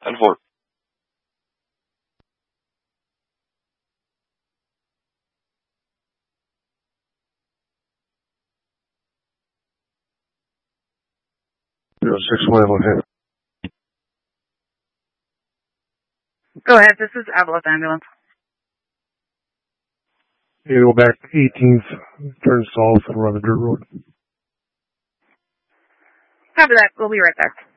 10-4. Zero 6-1, okay. Go ahead, this is Avalon Ambulance. You go back 18th, turn south and run the dirt road. Copy that, we'll be right there.